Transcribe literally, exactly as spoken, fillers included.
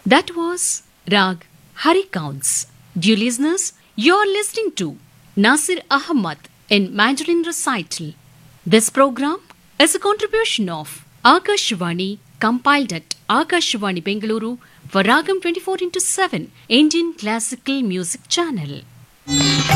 That was Rag Hari Counts. Dear listeners, you're listening to Nasir Ahmad in Mandarin Recital. This program is a contribution of Akashvani, compiled at Akashvani Bengaluru for Ragam twenty-four into seven Indian Classical Music Channel.